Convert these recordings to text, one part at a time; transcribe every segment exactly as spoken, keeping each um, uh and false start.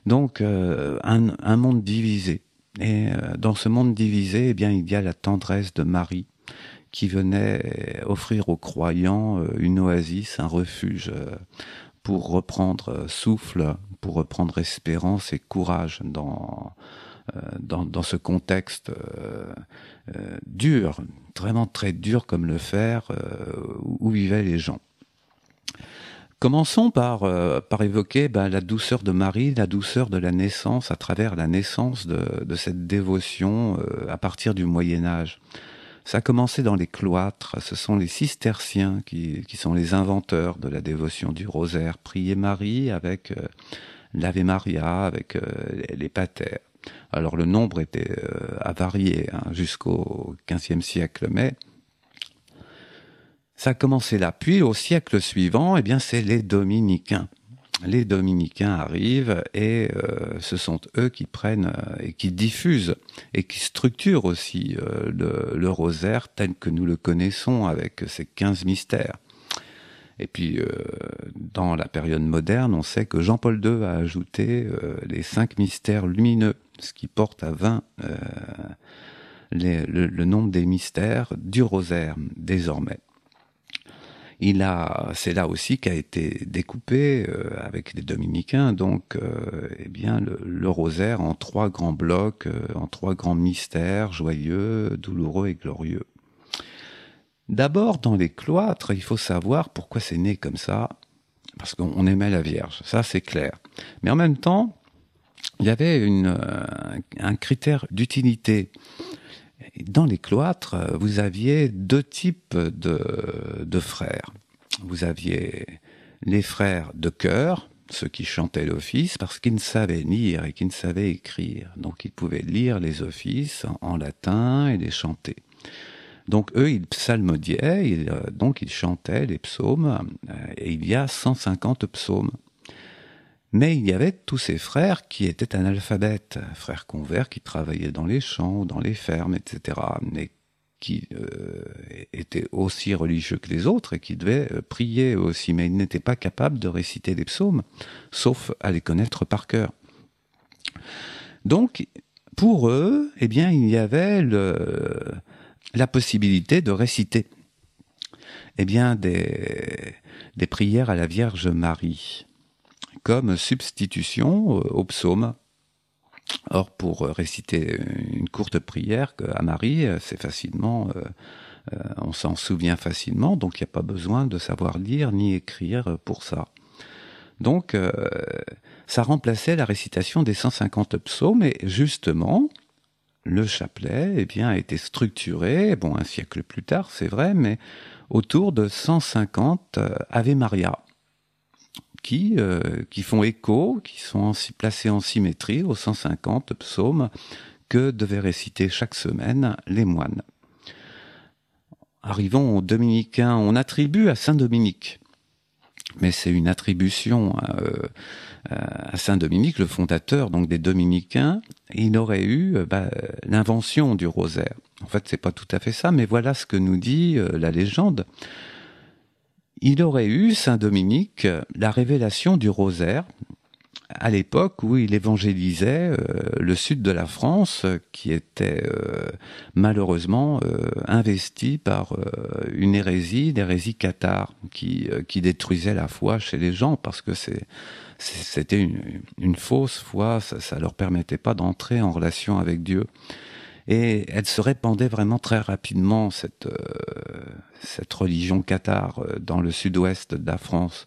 Donc euh, un, un monde divisé. Et euh, dans ce monde divisé, eh bien, il y a la tendresse de Marie qui venait offrir aux croyants euh, une oasis, un refuge euh, pour reprendre euh, souffle, pour reprendre espérance et courage dans euh, dans, dans ce contexte euh, euh, dur, vraiment très dur comme le fer, euh, où vivaient les gens. Commençons par, euh, par évoquer ben, la douceur de Marie, la douceur de la naissance, à travers la naissance de, de cette dévotion euh, à partir du Moyen-Âge. Ça a commencé dans les cloîtres, ce sont les cisterciens qui, qui sont les inventeurs de la dévotion du rosaire. Prier Marie avec euh, l'Ave Maria, avec euh, les patères. Alors le nombre était euh, à varier hein, jusqu'au quinzième siècle, mais ça a commencé là. Puis au siècle suivant, eh bien c'est les dominicains. Les dominicains arrivent et euh, ce sont eux qui prennent euh, et qui diffusent et qui structurent aussi euh, le, le rosaire tel que nous le connaissons avec ses quinze mystères. Et puis euh, dans la période moderne, on sait que Jean-Paul deux a ajouté euh, les cinq mystères lumineux, ce qui porte à vingt euh, les, le, le nombre des mystères du rosaire désormais. Il a, c'est là aussi qu'a été découpé euh, avec les dominicains, donc euh, eh bien le, le rosaire en trois grands blocs, euh, en trois grands mystères joyeux, douloureux et glorieux. D'abord dans les cloîtres, il faut savoir pourquoi c'est né comme ça, parce qu'on aimait la Vierge, ça c'est clair. Mais en même temps, il y avait une, euh, un critère d'utilité. Dans les cloîtres, vous aviez deux types de, de frères. Vous aviez les frères de chœur, ceux qui chantaient l'office, parce qu'ils ne savaient lire et qu'ils ne savaient écrire. Donc ils pouvaient lire les offices en latin et les chanter. Donc eux, ils psalmodiaient, ils, donc ils chantaient les psaumes, et il y a cent cinquante psaumes. Mais il y avait tous ces frères qui étaient analphabètes, frères convers qui travaillaient dans les champs ou dans les fermes, et cetera, mais qui euh, étaient aussi religieux que les autres et qui devaient prier aussi, mais ils n'étaient pas capables de réciter les psaumes, sauf à les connaître par cœur. Donc, pour eux, eh bien, il y avait le, la possibilité de réciter eh bien, des, des prières à la Vierge Marie, comme substitution au psaume. Or, pour réciter une courte prière à Marie, c'est facilement, euh, euh, on s'en souvient facilement, donc il n'y a pas besoin de savoir lire ni écrire pour ça. Donc, euh, ça remplaçait la récitation des cent cinquante psaumes, et justement, le chapelet eh bien, a été structuré, bon, un siècle plus tard, c'est vrai, mais autour de cent cinquante euh, Ave Maria. Qui, euh, qui font écho, qui sont en, placés en symétrie aux cent cinquante psaumes que devaient réciter chaque semaine les moines. Arrivons aux dominicains, on attribue à Saint Dominique, mais c'est une attribution euh, à Saint Dominique, le fondateur donc des dominicains. Il aurait eu euh, bah, l'invention du rosaire. En fait, c'est pas tout à fait ça, mais voilà ce que nous dit euh, la légende. Il aurait eu, Saint Dominique, la révélation du rosaire à l'époque où il évangélisait euh, le sud de la France, qui était euh, malheureusement euh, investi par euh, une hérésie, l'hérésie cathare, qui, euh, qui détruisait la foi chez les gens, parce que c'est, c'était une, une fausse foi, ça ne leur permettait pas d'entrer en relation avec Dieu. Et elle se répandait vraiment très rapidement, cette, euh, cette religion cathare, dans le sud-ouest de la France.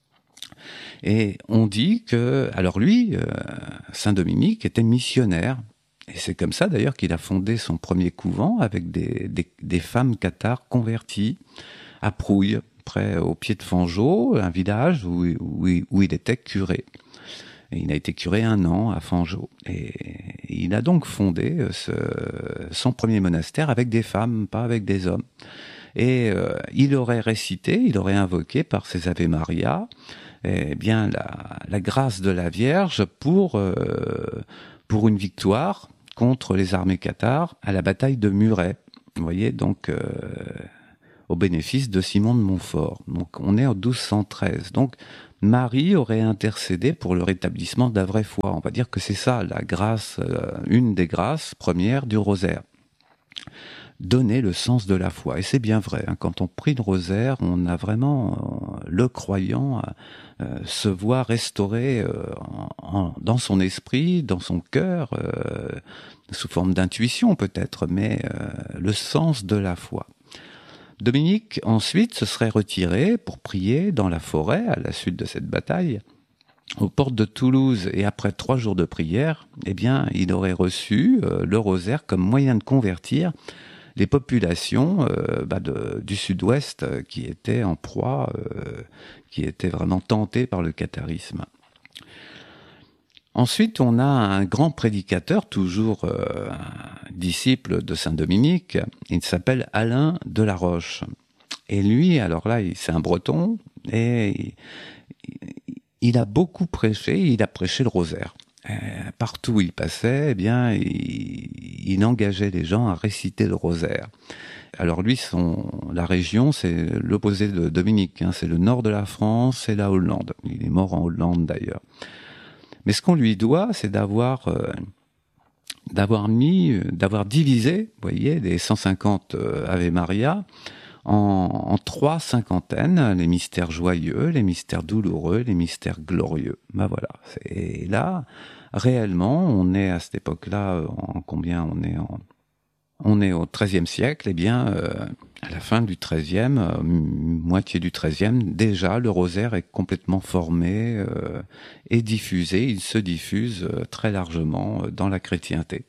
Et on dit que, alors lui, euh, Saint Dominique était missionnaire, et c'est comme ça d'ailleurs qu'il a fondé son premier couvent avec des, des, des femmes cathares converties à Prouille, près au pied de Fangeau, un village où, où, où il était curé. Et il a été curé un an à Fangeau. Et il a donc fondé ce, son premier monastère avec des femmes, pas avec des hommes. Et euh, il aurait récité, il aurait invoqué par ses Ave Maria, eh bien la, la grâce de la Vierge pour, euh, pour une victoire contre les armées cathares à la bataille de Muret. Vous voyez, donc euh, au bénéfice de Simon de Montfort. Donc on est en douze cent treize. Donc Marie aurait intercédé pour le rétablissement de la vraie foi. On va dire que c'est ça, la grâce, euh, une des grâces premières du rosaire. Donner le sens de la foi. Et c'est bien vrai, hein, quand on prie le rosaire, on a vraiment euh, le croyant euh, se voit restauré euh, en, en, dans son esprit, dans son cœur, euh, sous forme d'intuition peut-être, mais euh, le sens de la foi. Dominique, ensuite, se serait retiré pour prier dans la forêt à la suite de cette bataille, aux portes de Toulouse, et après trois jours de prière, eh bien, il aurait reçu euh, le rosaire comme moyen de convertir les populations euh, bah de, du sud-ouest euh, qui étaient en proie, euh, qui étaient vraiment tentées par le catharisme. Ensuite, on a un grand prédicateur, toujours euh, un disciple de Saint Dominique, il s'appelle Alain de la Roche. Et lui, alors là, c'est un breton, et il, il a beaucoup prêché, il a prêché le rosaire. Euh, partout où il passait, eh bien, il, il engageait les gens à réciter le rosaire. Alors lui, son, la région, c'est l'opposé de Dominique, hein, c'est le nord de la France, c'est la Hollande. Il est mort en Hollande d'ailleurs. Mais ce qu'on lui doit, c'est d'avoir euh, d'avoir mis, d'avoir divisé, vous voyez, les cent cinquante euh, Ave Maria en, en trois cinquantaines, les mystères joyeux, les mystères douloureux, les mystères glorieux. Ben voilà. Et là, réellement, on est à cette époque-là, en combien on est en On est au treizième siècle, eh bien, euh, à la fin du treizième, euh, moitié du treizième, déjà, le rosaire est complètement formé euh, et diffusé. Il se diffuse euh, très largement euh, dans la chrétienté.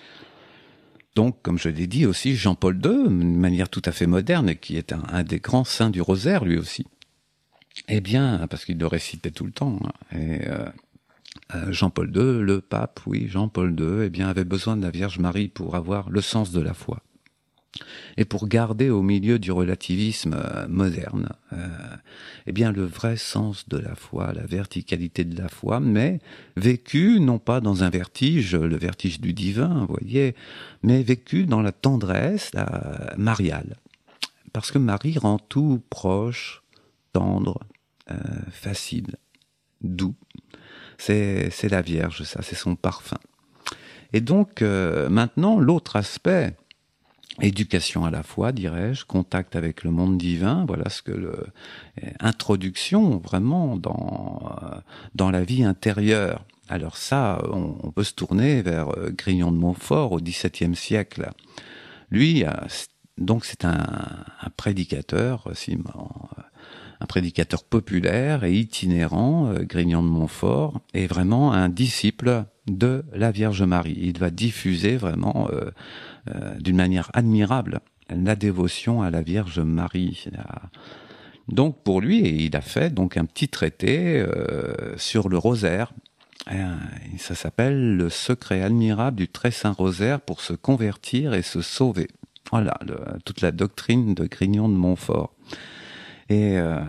Donc, comme je l'ai dit aussi, Jean-Paul deux, d'une manière tout à fait moderne, et qui est un, un des grands saints du rosaire, lui aussi. Eh bien, parce qu'il le récitait tout le temps. Hein, et... Euh, Jean-Paul deux, le pape, oui, Jean-Paul deux, eh bien, avait besoin de la Vierge Marie pour avoir le sens de la foi. Et pour garder au milieu du relativisme euh, moderne, euh, eh bien, le vrai sens de la foi, la verticalité de la foi, mais vécu non pas dans un vertige, le vertige du divin, vous voyez, mais vécu dans la tendresse la mariale. Parce que Marie rend tout proche, tendre, euh, facile, doux. C'est, c'est la Vierge, ça, c'est son parfum. Et donc, euh, maintenant, l'autre aspect, éducation à la foi, dirais-je, contact avec le monde divin, voilà ce que le, introduction vraiment dans, euh, dans la vie intérieure. Alors ça, on, on peut se tourner vers euh, Grignon de Montfort au dix-septième siècle. Lui, euh, donc c'est un, un prédicateur, aussi, un prédicateur populaire et itinérant, euh, Grignon de Montfort, est vraiment un disciple de la Vierge Marie. Il va diffuser vraiment, euh, euh, d'une manière admirable, la dévotion à la Vierge Marie. Donc pour lui, il a fait donc un petit traité euh, sur le rosaire. Et ça s'appelle « Le secret admirable du très saint rosaire pour se convertir et se sauver ». Voilà, le, toute la doctrine de Grignon de Montfort. Et euh,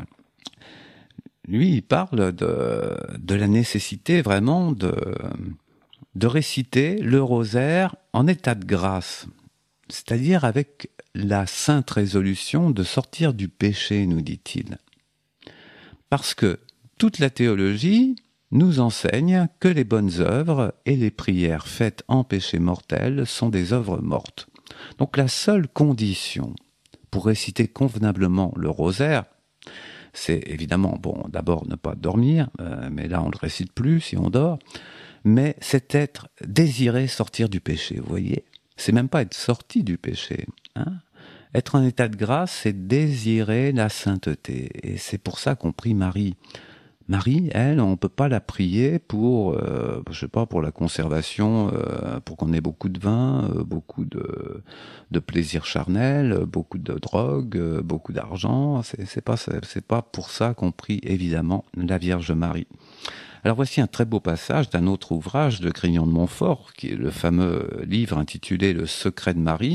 lui, il parle de, de la nécessité vraiment de, de réciter le rosaire en état de grâce, c'est-à-dire avec la sainte résolution de sortir du péché, nous dit-il. Parce que toute la théologie nous enseigne que les bonnes œuvres et les prières faites en péché mortel sont des œuvres mortes. Donc la seule condition pour réciter convenablement le rosaire, c'est évidemment, bon, d'abord ne pas dormir, euh, mais là on ne le récite plus si on dort, mais c'est être désiré sortir du péché, vous voyez. C'est même pas être sorti du péché. Hein. Être en état de grâce, c'est désirer la sainteté. Et c'est pour ça qu'on prie Marie. Marie, elle, on peut pas la prier pour, euh, je sais pas, pour la conservation, euh, pour qu'on ait beaucoup de vin, euh, beaucoup de, de plaisir charnel, beaucoup de drogue, euh, beaucoup d'argent. C'est, c'est pas, c'est pas pour ça qu'on prie évidemment la Vierge Marie. Alors voici un très beau passage d'un autre ouvrage de Grignon de Montfort, qui est le fameux livre intitulé « Le secret de Marie »,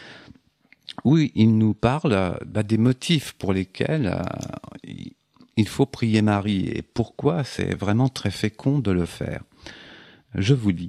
où il nous parle bah, des motifs pour lesquels euh, il faut prier Marie et pourquoi c'est vraiment très fécond de le faire. Je vous lis.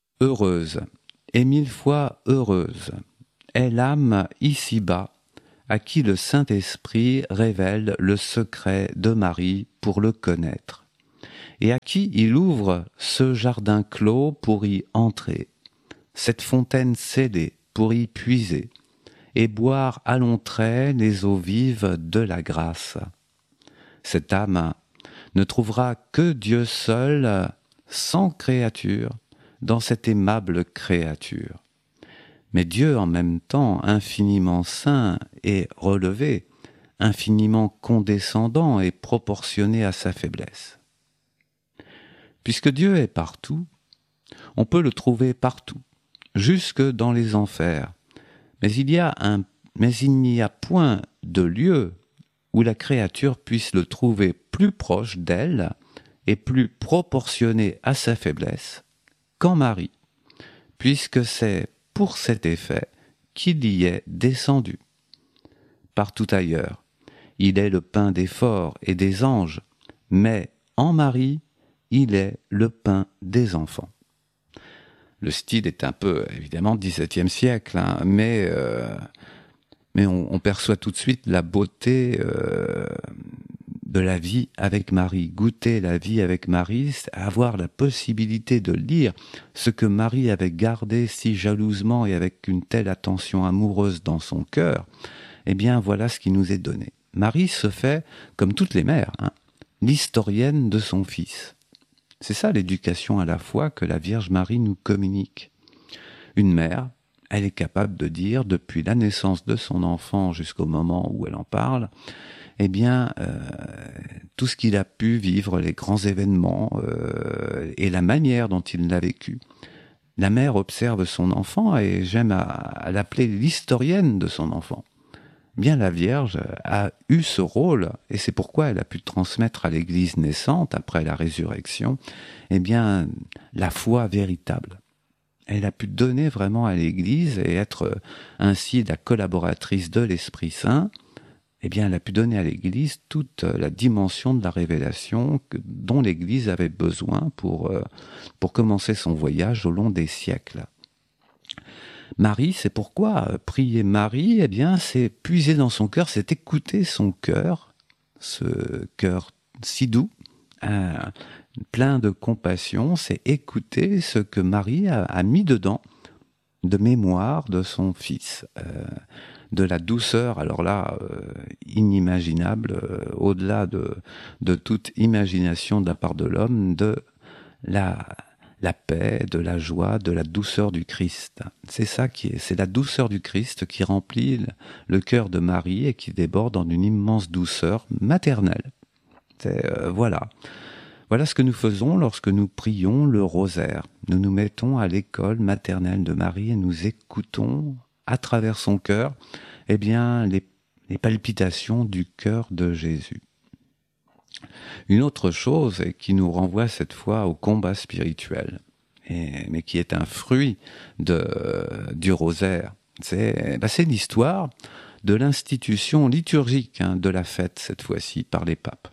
Heureuse, et mille fois heureuse, est l'âme ici-bas, à qui le Saint-Esprit révèle le secret de Marie pour le connaître, et à qui il ouvre ce jardin clos pour y entrer, cette fontaine scellée pour y puiser, et boire à longs traits les eaux vives de la grâce. Cette âme ne trouvera que Dieu seul, sans créature, dans cette aimable créature. Mais Dieu en même temps infiniment saint et relevé, infiniment condescendant et proportionné à sa faiblesse. Puisque Dieu est partout, on peut le trouver partout, jusque dans les enfers. Mais il y a un, mais il n'y a point de lieu où la créature puisse le trouver plus proche d'elle et plus proportionné à sa faiblesse qu'en Marie, puisque c'est pour cet effet qu'il y est descendu. Partout ailleurs, il est le pain des forts et des anges, mais en Marie, il est le pain des enfants. Le style est un peu, évidemment, dix-septième siècle, hein, mais, euh, mais on, on perçoit tout de suite la beauté euh, de la vie avec Marie. Goûter la vie avec Marie, avoir la possibilité de lire ce que Marie avait gardé si jalousement et avec une telle attention amoureuse dans son cœur, eh bien voilà ce qui nous est donné. Marie se fait, comme toutes les mères, hein, l'historienne de son fils. C'est ça l'éducation à la foi que la Vierge Marie nous communique. Une mère, elle est capable de dire, depuis la naissance de son enfant jusqu'au moment où elle en parle, eh bien, euh, tout ce qu'il a pu vivre, les grands événements euh, et la manière dont il l'a vécu. La mère observe son enfant et j'aime à, à l'appeler l'historienne de son enfant. Bien la Vierge a eu ce rôle, et c'est pourquoi elle a pu transmettre à l'Église naissante, après la résurrection, eh bien, la foi véritable. Elle a pu donner vraiment à l'Église et être ainsi la collaboratrice de l'Esprit Saint. Eh bien, elle a pu donner à l'Église toute la dimension de la révélation que, dont l'Église avait besoin pour, euh, pour commencer son voyage au long des siècles. Marie, c'est pourquoi prier Marie, eh bien, c'est puiser dans son cœur, c'est écouter son cœur, ce cœur si doux, euh, plein de compassion, c'est écouter ce que Marie a, a mis dedans de mémoire de son fils, euh, de la douceur, alors là, euh, inimaginable, euh, au-delà de, de toute imagination de la part de l'homme, de la... la paix, de la joie, de la douceur du Christ. C'est ça qui est, c'est la douceur du Christ qui remplit le cœur de Marie et qui déborde en une immense douceur maternelle. C'est, euh, voilà. Voilà ce que nous faisons lorsque nous prions le rosaire. Nous nous mettons à l'école maternelle de Marie et nous écoutons à travers son cœur, eh bien, les, les palpitations du cœur de Jésus. Une autre chose qui nous renvoie cette fois au combat spirituel, et, mais qui est un fruit de, du rosaire, c'est, bah c'est l'histoire de l'institution liturgique hein, de la fête, cette fois-ci, par les papes.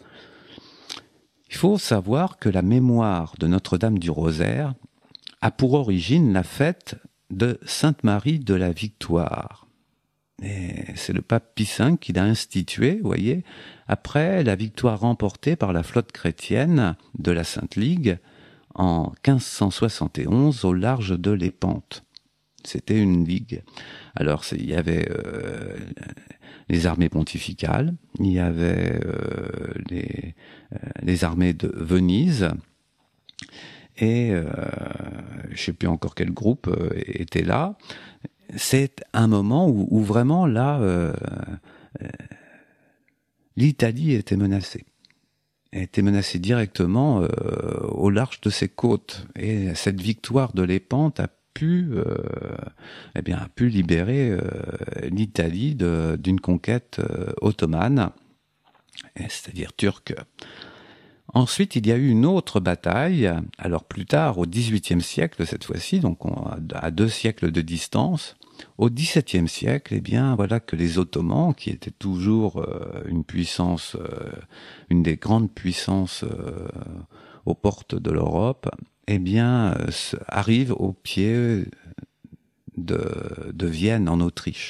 Il faut savoir que la mémoire de Notre-Dame du Rosaire a pour origine la fête de Sainte Marie de la Victoire. Et c'est le pape Pie cinq qui l'a institué, vous voyez, après la victoire remportée par la flotte chrétienne de la Sainte Ligue en quinze cent soixante et onze au large de Lépante. C'était une ligue. Alors il y avait euh, les armées pontificales, il y avait euh, les, euh, les armées de Venise, et euh, je ne sais plus encore quel groupe euh, était là. C'est un moment où, où vraiment là, euh, euh, l'Italie était menacée. Elle était menacée directement euh, au large de ses côtes. Et cette victoire de Lépante a pu, euh, eh bien, a pu libérer euh, l'Italie de, d'une conquête euh, ottomane, c'est-à-dire turque. Ensuite, il y a eu une autre bataille, alors plus tard, au dix-huitième siècle cette fois-ci, donc on a, à deux siècles de distance. Au dix-septième siècle, eh bien, voilà que les Ottomans, qui étaient toujours euh, une puissance, euh, une des grandes puissances euh, aux portes de l'Europe, eh bien, euh, arrivent au pied de, de Vienne, en Autriche.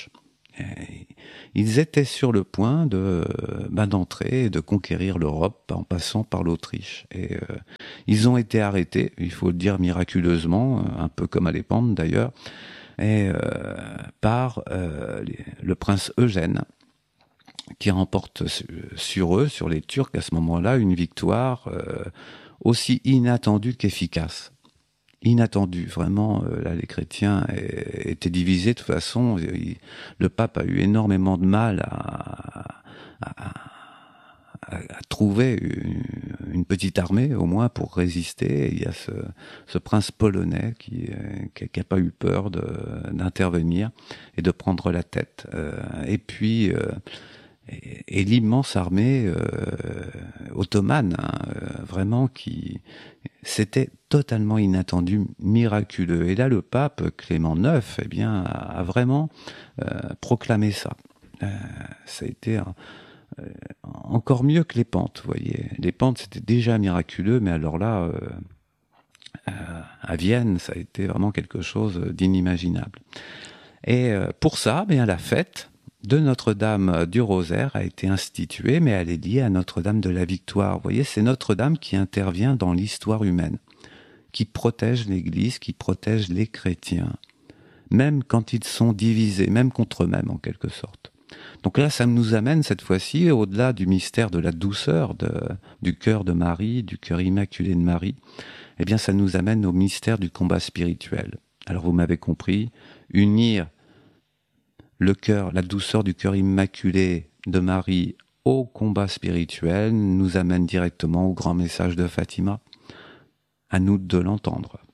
Et ils étaient sur le point de ben, d'entrer et de conquérir l'Europe en passant par l'Autriche. Et euh, ils ont été arrêtés, il faut le dire miraculeusement, un peu comme à Lépande d'ailleurs, et euh, par euh, les, le prince Eugène, qui remporte sur eux, sur les Turcs à ce moment-là, une victoire euh, aussi inattendue qu'efficace. Inattendue, vraiment, euh, là les chrétiens étaient divisés de toute façon. Il, le pape a eu énormément de mal à, à, à, à trouver une, une petite armée, au moins, pour résister. Et il y a ce, ce prince polonais qui n'a pas eu peur d'intervenir et de prendre la tête. Euh, et puis... Euh, et, et l'immense armée euh, ottomane, hein, euh, vraiment qui c'était totalement inattendu, miraculeux. Et là, le pape Clément neuf, eh bien, a, a vraiment euh, proclamé ça. Euh, ça a été un, euh, encore mieux que les pentes, vous voyez. Les pentes, c'était déjà miraculeux, mais alors là, euh, euh, à Vienne, ça a été vraiment quelque chose d'inimaginable. Et euh, pour ça, eh bien, la fête de Notre-Dame du Rosaire a été instituée, mais elle est liée à Notre-Dame de la Victoire. Vous voyez, c'est Notre-Dame qui intervient dans l'histoire humaine, qui protège l'Église, qui protège les chrétiens, même quand ils sont divisés, même contre eux-mêmes en quelque sorte. Donc là, ça nous amène cette fois-ci, au-delà du mystère de la douceur de, du cœur de Marie, du cœur immaculé de Marie, eh bien ça nous amène au mystère du combat spirituel. Alors vous m'avez compris, unir le cœur, la douceur du cœur immaculé de Marie au combat spirituel nous amène directement au grand message de Fatima. À nous de l'entendre.